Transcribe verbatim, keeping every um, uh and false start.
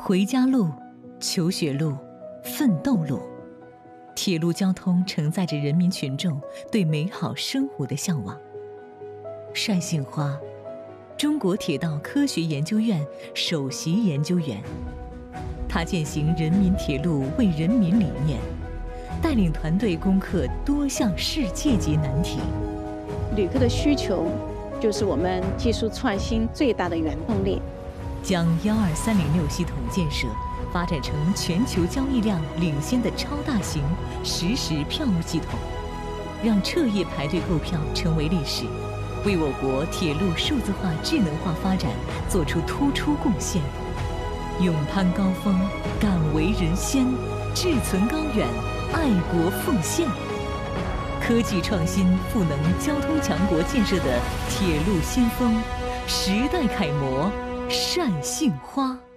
回家路、求学路、奋斗路，铁路交通承载着人民群众对美好生活的向往。单杏花，中国铁道科学研究院首席研究员，他践行人民铁路为人民理念，带领团队攻克多项世界级难题。 旅客的需求就是我们技术创新最大的原动力。 将幺二三零六系统建设发展成全球交易量领先的超大型实时票务系统，让彻夜排队购票成为历史，为我国铁路数字化智能化发展做出突出贡献。勇攀高峰，敢为人先，志存高远，爱国奉献。科技创新赋能交通强国建设的铁路先锋，时代楷模单杏花。